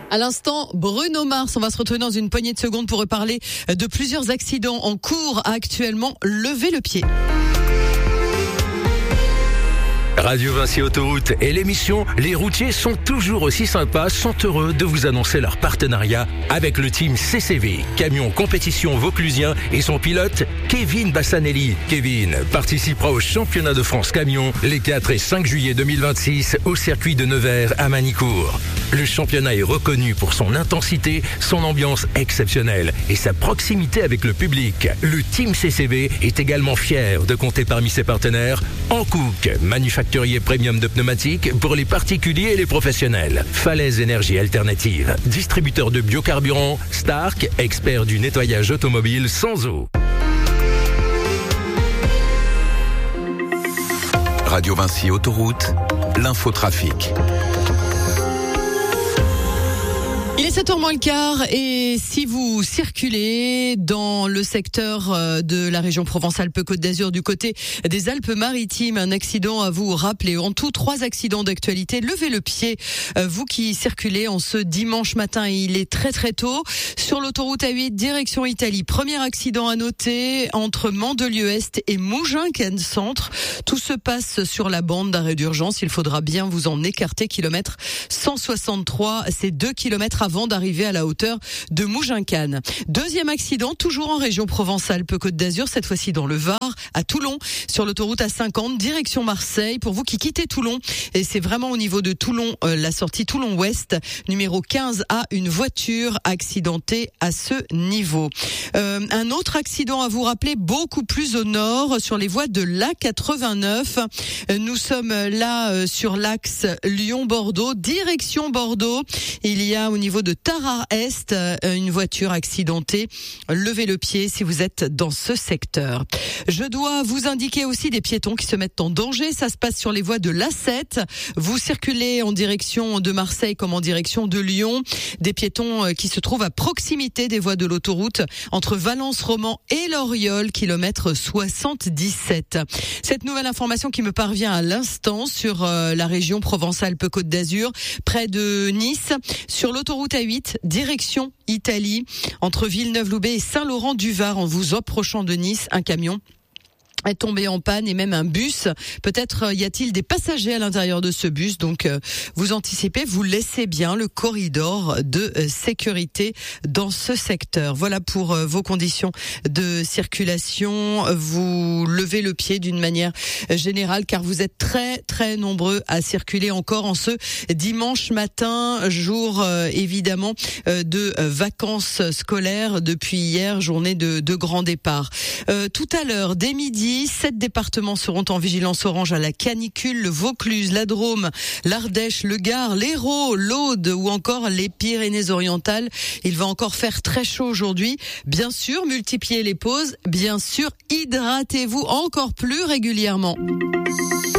À l'instant, Bruno Mars, on va se retrouver dans une poignée de secondes pour reparler de plusieurs accidents en cours actuellement. Levez le pied. Radio Vinci Autoroute et l'émission Les routiers sont toujours aussi sympas sont heureux de vous annoncer leur partenariat avec le team CCV, camion compétition vauclusien et son pilote Kevin Bassanelli. Kevin participera au championnat de France camion les 4 et 5 juillet 2026 au circuit de Nevers à Manicourt. Le championnat est reconnu pour son intensité, son ambiance exceptionnelle et sa proximité avec le public. Le team CCV est également fier de compter parmi ses partenaires Hankook, manufacturier premium de pneumatiques pour les particuliers et les professionnels. Falaise Énergie Alternative, distributeur de biocarburant. Stark, expert du nettoyage automobile sans eau. Radio Vinci Autoroute, l'infotrafic. Il est 7h moins le quart et si vous circulez dans le secteur de la région Provence-Alpes-Côte d'Azur du côté des Alpes-Maritimes, un accident à vous rappeler. En tout, 3 accidents d'actualité. Levez le pied, vous qui circulez en ce dimanche matin. Il est très très tôt. Sur l'autoroute A8, direction Italie. Premier accident à noter entre Mandelieu-Est et Mougins-Centre. Tout se passe sur la bande d'arrêt d'urgence. Il faudra bien vous en écarter. Kilomètre 163, c'est 2 kilomètres avant d'arriver à la hauteur de Mougins-Cannes. Deuxième accident, toujours en région Provence-Alpes-Côte d'Azur, cette fois-ci dans le Var, à Toulon, sur l'autoroute A50, direction Marseille. Pour vous qui quittez Toulon, et c'est vraiment au niveau de Toulon, la sortie Toulon-Ouest, numéro 15A, une voiture accidentée à ce niveau. Un autre accident à vous rappeler, beaucoup plus au nord, sur les voies de l'A89. Nous sommes là sur l'axe Lyon-Bordeaux, direction Bordeaux. Il y a au niveau de Tarare-Est, une voiture accidentée. Levez le pied si vous êtes dans ce secteur. Je dois vous indiquer aussi des piétons qui se mettent en danger. Ça se passe sur les voies de l'A7. Vous circulez en direction de Marseille comme en direction de Lyon. Des piétons qui se trouvent à proximité des voies de l'autoroute entre Valence-Roman et Loriol, kilomètre 77. Cette nouvelle information qui me parvient à l'instant sur la région Provence-Alpes-Côte d'Azur, près de Nice, sur l'autoroute A8, direction Italie, entre Villeneuve-Loubet et Saint-Laurent-du-Var, en vous approchant de Nice, un camion est tombé en panne et même un bus. Peut-être y a-t-il des passagers à l'intérieur de ce bus, donc vous anticipez, vous laissez bien le corridor de sécurité dans ce secteur. Voilà pour vos conditions de circulation. Vous levez le pied d'une manière générale car vous êtes très très nombreux à circuler encore en ce dimanche matin, jour évidemment de vacances scolaires depuis hier, journée de grand départ. Tout à l'heure, dès midi, 7 départements seront en vigilance orange à la canicule, le Vaucluse, la Drôme, l'Ardèche, le Gard, l'Hérault, l'Aude ou encore les Pyrénées-Orientales. Il va encore faire très chaud aujourd'hui. Bien sûr, multipliez les pauses. Bien sûr, hydratez-vous encore plus régulièrement.